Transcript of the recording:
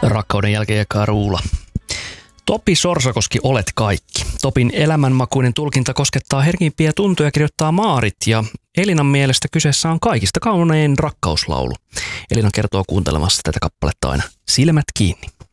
Rakkauden jälkeen ekaa ruula. Topi Sorsakoski, olet kaikki. Topin elämänmakuinen tulkinta koskettaa herkimpiä tuntoja, kirjoittaa Maarit, ja Elinan mielestä kyseessä on kaikista kaunein rakkauslaulu. Elina kertoo kuuntelemassa tätä kappaletta aina silmät kiinni.